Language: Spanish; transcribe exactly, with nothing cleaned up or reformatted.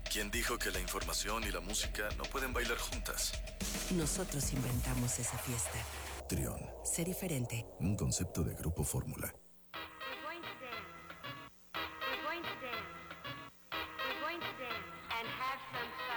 ¿Quién dijo que la información y la música no pueden bailar juntas? Nosotros inventamos esa fiesta. Trión. Sé diferente. Un concepto de Grupo Fórmula. We're going to dance. We're going to dance. We're going to dance and have some fun.